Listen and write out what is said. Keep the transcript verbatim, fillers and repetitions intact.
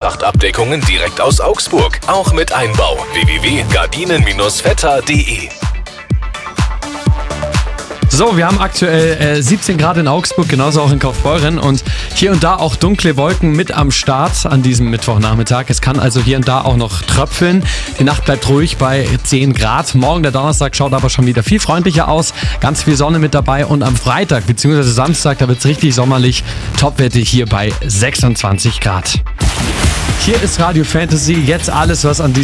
Hausdachdachabdeckungen direkt aus Augsburg. Auch mit Einbau. w w w punkt gardinen Bindestrich vetter punkt de. So, wir haben aktuell äh, siebzehn Grad in Augsburg, genauso auch in Kaufbeuren und hier und da auch dunkle Wolken mit am Start an diesem Mittwochnachmittag. Es kann also hier und da auch noch tröpfeln. Die Nacht bleibt ruhig bei zehn Grad. Morgen, der Donnerstag, schaut aber schon wieder viel freundlicher aus. Ganz viel Sonne mit dabei und am Freitag bzw. Samstag, da wird es richtig sommerlich. Topwerte hier bei sechsundzwanzig Grad. Hier ist Radio Fantasy, jetzt alles, was an diesem